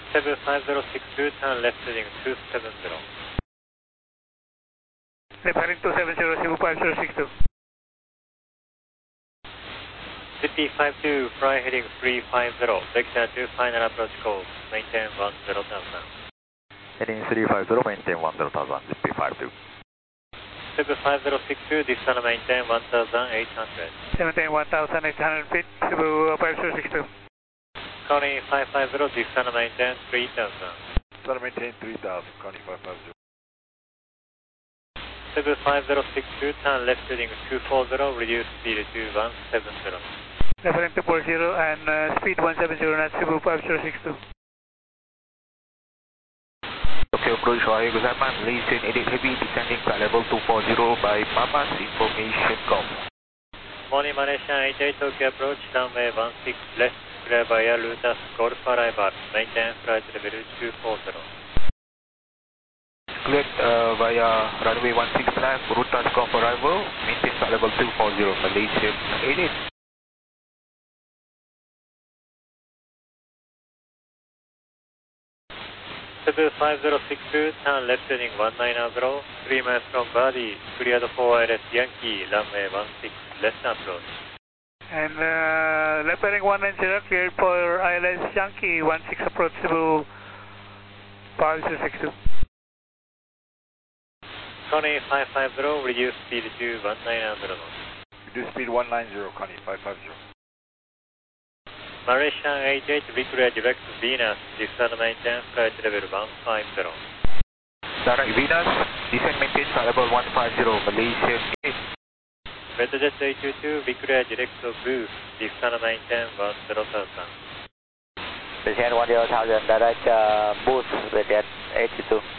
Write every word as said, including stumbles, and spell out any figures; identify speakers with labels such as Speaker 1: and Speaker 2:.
Speaker 1: seven five zero six two, turn left heading two seven zero.
Speaker 2: Left heading two seven zero, Cebu five zero six two.
Speaker 1: C P five two, fly heading three five zero, vector two, final approach course, maintain one zero thousand.
Speaker 3: Heading three five zero, maintain one zero thousand, C P five two.
Speaker 1: seven five zero six two, descend maintain one thousand eight hundred.
Speaker 2: Maintain one thousand eight hundred feet, Cebu five zero six two.
Speaker 1: Connie five five zero, descend maintain three thousand.
Speaker 3: Descend maintain three thousand, Connie five five zero.
Speaker 1: seven five zero six two, turn left heading two four zero, reduce speed to one seven zero.
Speaker 2: Left heading two four zero and uh, speed one seven zero knots, Cebu five zero six two.
Speaker 3: Tokyo approach Ohio Guzman, Legion eight heavy, descending flight level two four zero by Mamas, information Golf.
Speaker 1: Morning Malaysia eight eight, Tokyo approach, runway one six left, clear via Lutas Golf arrival, maintain flight level two four zero.
Speaker 3: Cleared uh, via runway one six left, route Golf arrival, maintain flight level two four zero, Malaysia eight eight.
Speaker 1: seven five zero six two, turn left heading one nine zero, three miles from Badi, cleared for I L S Yankee, runway one six left approach.
Speaker 2: And uh, left heading one nine zero, cleared for I L S Yankee, one six approach, Cebu five zero six two.
Speaker 1: Connie five five zero, reduce speed to one nine zero knots.
Speaker 3: Reduce speed one nine zero, Connie five five zero.
Speaker 1: Malaysia eight eight, declare direct Venus, descend maintain flight level one five zero.
Speaker 3: Direct Venus, descend maintain flight level one five zero, Malaysia eight.
Speaker 1: Redjet eight two two, declare direct boost, descend maintain one zero thousand.
Speaker 4: Descend one zero thousand, direct uh, boost, Redjet eight two two.